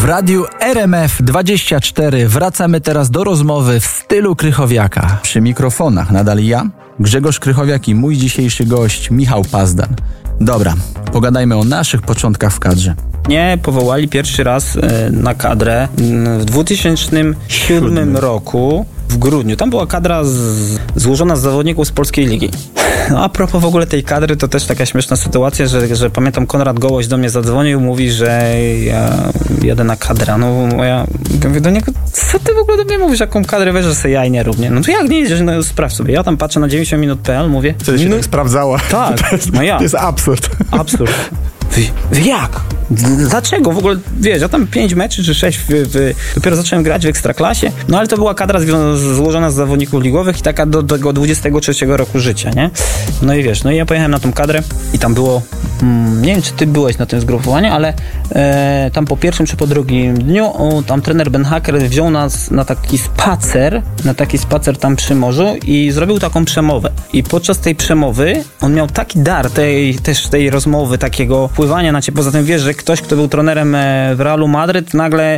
radiu RMF24 wracamy teraz do rozmowy w stylu Krychowiaka. Przy mikrofonach nadal ja, Grzegorz Krychowiak i mój dzisiejszy gość Michał Pazdan. Dobra, pogadajmy o naszych początkach w kadrze. Mnie powołali pierwszy raz na kadrę w 2007 roku w grudniu. Tam była kadra złożona z zawodników z polskiej ligi. No, a propos w ogóle tej kadry, to też taka śmieszna sytuacja, że pamiętam, Konrad Gołoś do mnie zadzwonił, mówi, że ja jadę na kadrę. No ja mówię do niego, co ty w ogóle do mnie mówisz, jaką kadrę weź, że sobie jaj nie rób, nie? No to jak nie jedziesz, no sprawdź sobie. Ja tam patrzę na 90minut.pl, mówię... Wtedy się tak sprawdzała. Tak, no ja. To jest absurd. Absurd. Jak? Dlaczego? W ogóle, wiesz, ja tam 5 meczy czy 6 dopiero zacząłem grać w Ekstraklasie, no ale to była kadra złożona z zawodników ligowych i taka do tego 23 roku życia, nie? No i wiesz, no i ja pojechałem na tą kadrę i tam było, nie wiem, czy ty byłeś na tym zgrupowaniu, ale tam po pierwszym czy po drugim dniu tam trener Ben Hacker wziął nas na taki spacer tam przy morzu i zrobił taką przemowę. I podczas tej przemowy on miał taki dar tej rozmowy, takiego wpływania na ciebie. Poza tym wiesz, że ktoś, kto był trenerem w Realu Madryt, nagle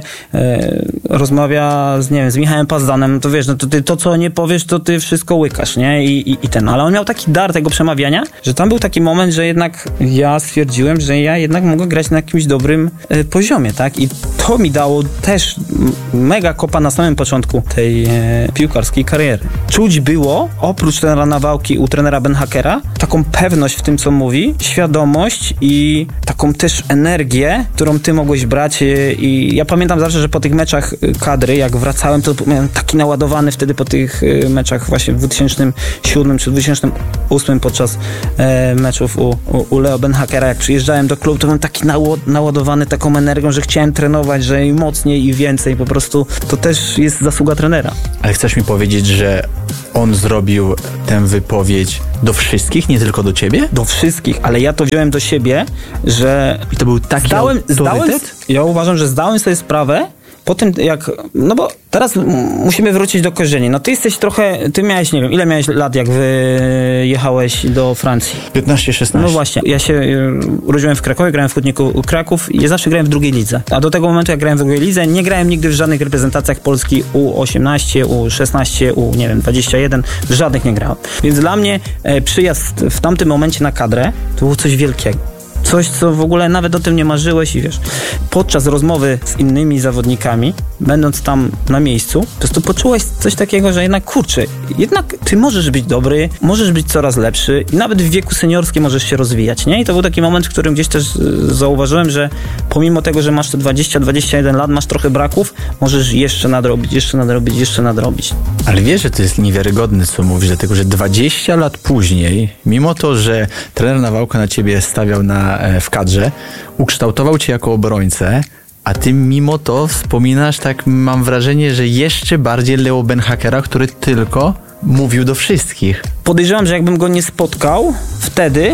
rozmawia z Michałem Pazdanem, to wiesz, no to ty to, co nie powiesz, to ty wszystko łykasz, nie? I ten. Ale on miał taki dar tego przemawiania, że tam był taki moment, że jednak ja stwierdziłem, że ja jednak mogę grać na jakimś dobrym poziomie, tak? I to mi dało też mega kopa na samym początku tej piłkarskiej kariery. Czuć było, oprócz trenera Nawałki, u trenera Ben Hackera, taką pewność w tym, co mówi, świadomość i taką też energię, którą ty mogłeś brać. I ja pamiętam zawsze, że po tych meczach kadry, jak wracałem, to miałem taki naładowany wtedy po tych meczach właśnie w 2007 czy 2008 podczas meczów u Leo Ben Hackera, jak przyjeżdżałem do klubu, to byłem taki naładowany taką energią, że chciałem trenować, że i mocniej i więcej. Po prostu to też jest zasługa trenera. Ale chcesz mi powiedzieć, że on zrobił tę wypowiedź do wszystkich, nie tylko do ciebie? Do wszystkich, ale ja to wziąłem do siebie, że... I to był taki autorytet? Ja uważam, że zdałem sobie sprawę po tym, jak... No bo teraz musimy wrócić do korzeni. No ty jesteś trochę... Ty miałeś, nie wiem, ile miałeś lat, jak wyjechałeś do Francji? 15-16. No właśnie. Ja się urodziłem w Krakowie, grałem w Hutniku Kraków i ja zawsze grałem w drugiej lidze. A do tego momentu, jak grałem w drugiej lidze, nie grałem nigdy w żadnych reprezentacjach Polski U18, U16, U21. W żadnych nie grałem. Więc dla mnie przyjazd w tamtym momencie na kadrę to było coś wielkiego. Coś, co w ogóle nawet o tym nie marzyłeś i wiesz, podczas rozmowy z innymi zawodnikami, będąc tam na miejscu, po prostu poczułeś coś takiego, że jednak kurczę, jednak ty możesz być dobry, możesz być coraz lepszy i nawet w wieku seniorskim możesz się rozwijać, nie? I to był taki moment, w którym gdzieś też zauważyłem, że pomimo tego, że masz te 20-21 lat, masz trochę braków, możesz jeszcze nadrobić. Ale wiesz, że to jest niewiarygodne, co mówisz, dlatego, że 20 lat później, mimo to, że trener Nawałka na ciebie stawiał w kadrze, ukształtował cię jako obrońcę, a ty mimo to wspominasz, tak mam wrażenie, że jeszcze bardziej Leo Ben Hackera, który tylko mówił do wszystkich. Podejrzewam, że jakbym go nie spotkał wtedy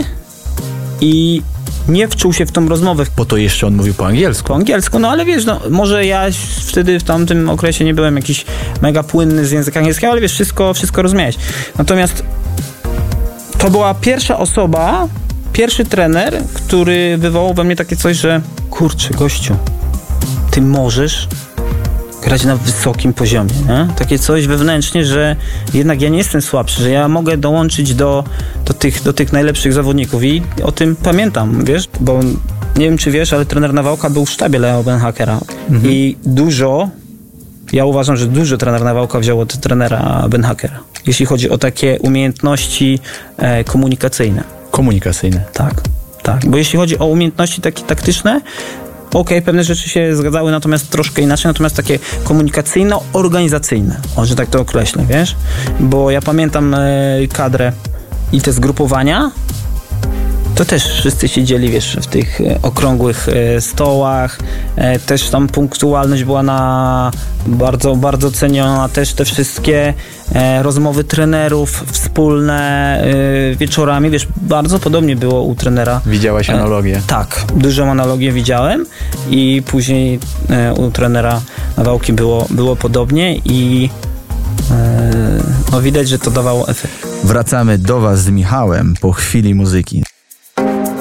i nie wczuł się w tą rozmowę. Bo to jeszcze on mówił po angielsku. Po angielsku, no ale wiesz, no może ja wtedy w tamtym okresie nie byłem jakiś mega płynny z języka angielskiego, ale wiesz, wszystko rozumiałeś. Natomiast to była pierwszy trener, który wywołał we mnie takie coś, że kurczę, gościu, ty możesz grać na wysokim poziomie, nie? Takie coś wewnętrznie, że jednak ja nie jestem słabszy, że ja mogę dołączyć do tych najlepszych zawodników i o tym pamiętam, wiesz, bo nie wiem, czy wiesz, ale trener Nawałka był w sztabie Leo Ben Hackera i ja uważam, że dużo trener Nawałka wziął od trenera Ben Hackera, jeśli chodzi o takie umiejętności komunikacyjne. Tak. Bo jeśli chodzi o umiejętności takie taktyczne, pewne rzeczy się zgadzały, natomiast troszkę inaczej, natomiast takie komunikacyjno-organizacyjne, że tak to określę, wiesz? Bo ja pamiętam kadrę i te zgrupowania, to też wszyscy siedzieli, wiesz, w tych okrągłych stołach, też tam punktualność była bardzo, bardzo ceniona, też te wszystkie rozmowy trenerów wspólne wieczorami, wiesz, bardzo podobnie było u trenera. Widziałaś analogię? Tak, dużą analogię widziałem i później u trenera Nawałki było podobnie i widać, że to dawało efekt. Wracamy do was z Michałem po chwili muzyki.